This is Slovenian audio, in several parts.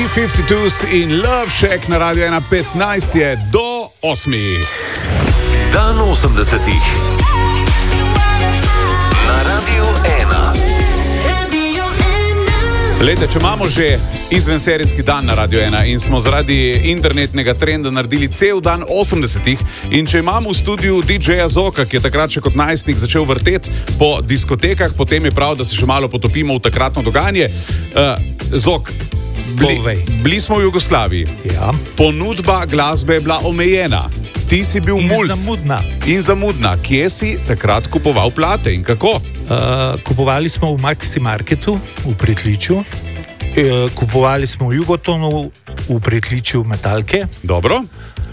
B-52s in Love Shack na Radio 1.15 je do 8. Dan 80-ih na Radio 1. Lejte, če imamo že izvenserijski dan na Radio 1 in smo zaradi internetnega trenda naredili cel dan 80-ih in če imamo v studiu DJ-ja Zoka, ki je takrat še kot najstnik začel vrteti po diskotekah, potem je prav, da se še malo potopimo v takratno dogajanje. Zok, bili smo v Jugoslaviji. Ja. Ponudba glasbe je bila omejena. Ti si bil mulc. In zamudna. Kje si takrat kupoval plate in kako? Kupovali smo v Maxi Marketu v Pritličju, kupovali smo v Jugotonu v Pritličju Metalke. Dobro.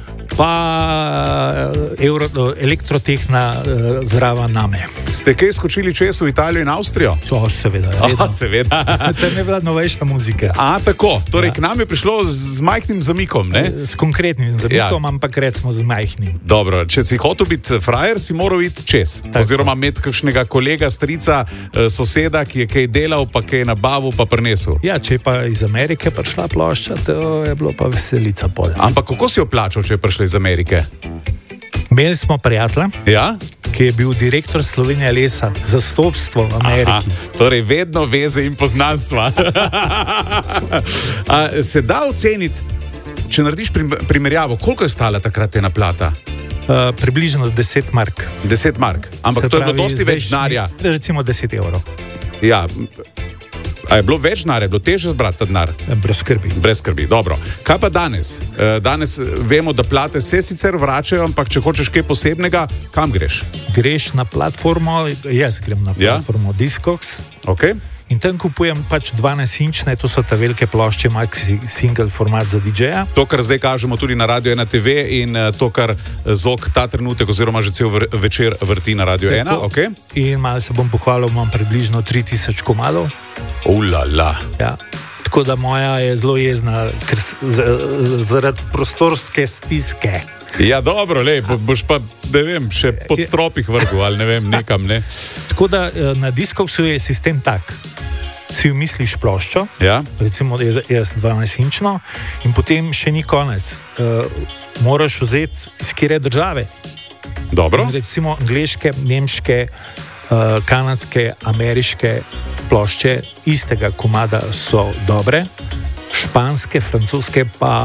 Pa Elektrotehna zraven name. Ste kaj skočili čez v Italijo in Avstrijo? Seveda. Seveda. Tam je bila novejša muzika. Tako. Torej, k nam je prišlo z majhnim zamikom, ne? S konkretnim zamikom, ampak recimo z majhnim. Dobro, če si hotel biti frajer, si moral iti čez. Oziroma imeti kakšnega kolega, strica, soseda, ki je kaj delal, pa kaj nabavil, pa prinesel. Ja, če je pa iz Amerike prišla plošča, to je bilo pa veselica pol. Ampak kako si jo plačal, če je prišla iz Amerike? Imeli smo prijatelja, ki je bil direktor Slovenija Lesa, zastopstvo v Ameriki. Torej, vedno veze in poznanstva. Se da oceniti, če narediš primerjavo, koliko je stala takrat ena plata? Približno 10 mark. 10 mark, ampak to je bilo dosti več denarja. Recimo 10 evrov. Ja. A je bilo več denarja, je bilo težje zbrati ta denar? Brez skrbi. Brez skrbi, dobro. Kaj pa danes? Danes vemo, da plate se sicer vračajo, ampak če hočeš kaj posebnega, kam greš? Greš na platformo, jaz grem na platformo Discogs. Okay. In tam kupujem pač 12-inčne, to so te velike plošče, maxi single format za DJ-ja. To, kar zdaj kažemo tudi na Radio 1 TV in to, kar Zok ta trenutek oziroma že cel večer vrti na Radio 1. Okay. In malo se bom pohvalil, imam približno 3000 komadov. Ulala. Ja. Tako da moja je zelo jezna, ker zaradi prostorske stiske. Ja, dobro, boš pa, ne vem, še pod stropih vrgel ali ne vem, nekam, ne. Tako da na Discogsu je sistem tak. Si misliš ploščo, recimo jaz 12-inčno, in potem še ni konec. Moraš vzeti iz kire države. Dobro. In recimo angleške, nemške, kanadske, ameriške plošče istega komada so dobre, španske, francoske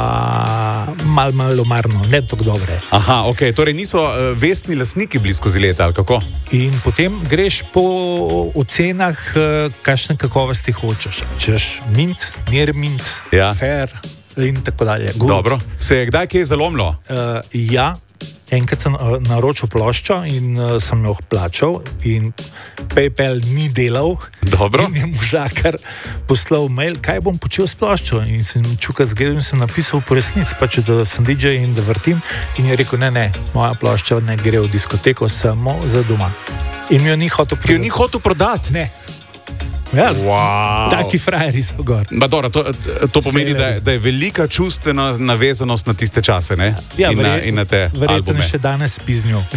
pa malo omarno, ne tako dobre. Ok, torej niso vestni lastniki bili skozi leta, ali kako? In potem greš po ocenah, kakšne kakovosti hočeš. Češ mint, near mint, fair in tako dalje. Dobro, se je kdaj kaj zalomilo? Ja. Enkrat sem naročil ploščo in sem jo plačal in PayPal ni delal. Dobro. In je možakar poslal mail, kaj bom počel s ploščo. In sem čukal zgledal in sem napisal po resnici, pač da sem DJ in da vrtim. In je rekel, ne, moja plošča ne gre v diskoteko, samo za doma. In mi jo ni hotel prodati. Ti jo ni hotel prodati? Ne. Ja, wow. Taki frajeri so gor. To pomeni, da je velika čustvena navezanost na tiste čase, ne? Ja, in na te albume. Verjetno še danes spi z njo.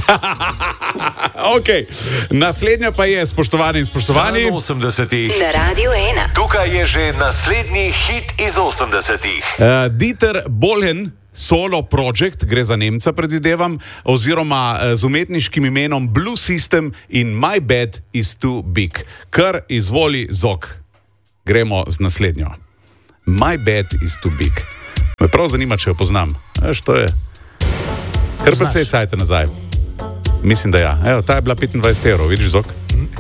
Ok, naslednja pa je, spoštovani in spoštovani. 80-ih. Na Radio 1. Tukaj je že naslednji hit iz 80-ih. Dieter Bohlen, Solo Project, gre za Nemca, predvidevam, oziroma z umetniškim imenom Blue System in My Bed is Too Big. Kar izvoli Zok. Gremo z naslednjo. My Bed is Too Big. Me prav zanima, če jo poznam. Veš, to je kar precej cajta nazaj. Mislim, da ja. Evo, ta je bila 25 evrov, vidiš, Zok?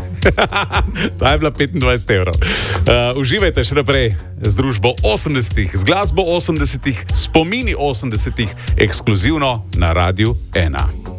Ta je bila 25 evrov. Uživajte še naprej z družbo 80-ih, z glasbo 80-ih, spomini 80-ih, ekskluzivno na Radio 1.